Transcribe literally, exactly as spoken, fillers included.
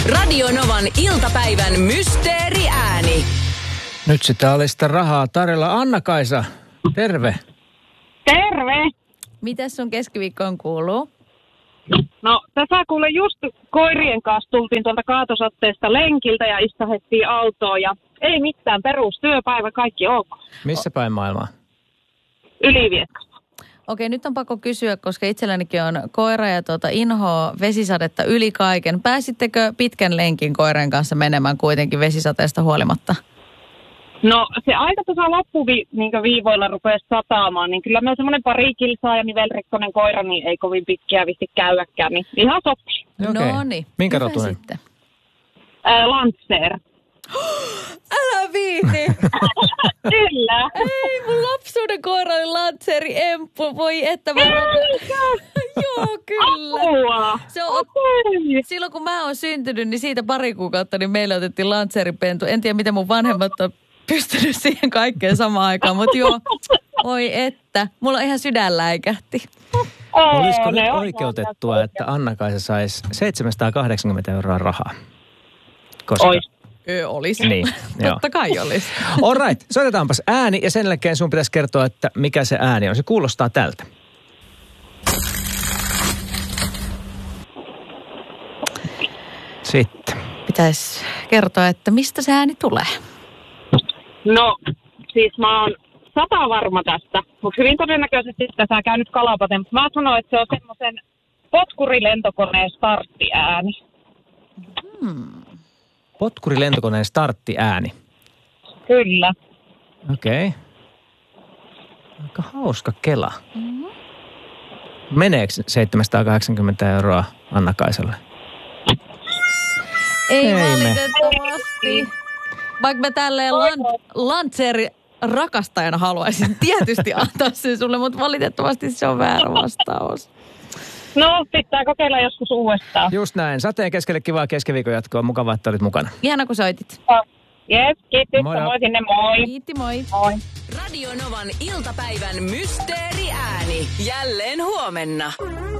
Radio Novan iltapäivän mysteeriääni. Nyt sitä oli sitä rahaa tarjolla. Anna-Kaisa, terve. Terve! Mitäs sun keskiviikkoon kuuluu? No, tässä kuule just koirien kanssa tultiin tuolta kaatosotteesta lenkiltä ja istahettiin autoon ja ei mitään, perustyöpäivä, kaikki ok. Missä päin maailmaa? Ylivieskassa. Okei, nyt on pakko kysyä, koska itsellänikin on koira ja tuota inhoa vesisadetta yli kaiken. Pääsittekö pitkän lenkin koiran kanssa menemään kuitenkin vesisateesta huolimatta? No, se aika tuossa loppuviivoilla rupesi sataamaan, niin kyllä me semmoinen pari kilsaa ja nivelrikkoinen koira, niin ei kovin pitkiä visti käydäkään, niin ihan sopii. Okei. No niin. Minkä Hyvä rotuinen? sitten. Ää, Lancer. Älä viiti! Kyllä. Ei, mun lapsuuden koira oli Lanceri Emppu. Voi että mä Joo, kyllä. Apua. Se on, Okei. silloin kun mä oon syntynyt, niin siitä pari kuukautta, niin meille otettiin Lanceripentu. En tiedä, miten mun vanhemmat on pystynyt siihen kaikkeen samaan aikaan, mutta joo, oi että. Mulla on ihan sydän läikähti. Olisiko Ne nyt on oikeutettua, ihan että Anna-Kaisa saisi seitsemänsataakahdeksankymmentä euroa rahaa? Koska... Ois. Öö, olisi. Niin, joo. Totta kai olisi. All right, soitetaanpas ääni ja sen jälkeen sun pitäisi kertoa, että mikä se ääni on. Se kuulostaa tältä. Sitten. Pitäisi kertoa, että mistä se ääni tulee. No, siis mä oon sata varma tästä, mutta hyvin todennäköisesti tässä käy nyt kalapaten. Mä sanoin, että se on semmoisen potkurilentokoneen starttiääni. Hmm. Potkurilentokoneen starttiääni. Kyllä. Okei. Okay. Aika hauska kela. Mm-hmm. Meneekö seitsemänsataakahdeksankymmentä euroa Anna-Kaisalle? Ei, Ei me. valitettavasti. Vaikka mä tälleen lan- Lanceri rakastajana haluaisin tietysti antaa sen sulle, mutta valitettavasti se on väärä vastaus. No, pitää kokeilla joskus uudestaan. Just näin. Sateen keskelle kivaa keskiviikon jatkoa. Mukavaa, että olit mukana. Ihana, kun soitit. Jes, kiitos. Moi. Moi sinne, moi. Kiitti, moi. Moi. Radio Novan iltapäivän mysteeriääni. Jälleen huomenna.